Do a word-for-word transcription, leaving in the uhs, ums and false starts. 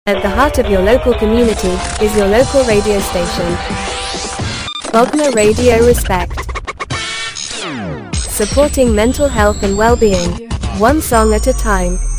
At the heart of your local community is your local radio station. Bogna Radio Respect. Supporting mental health and well-being, one song at a time.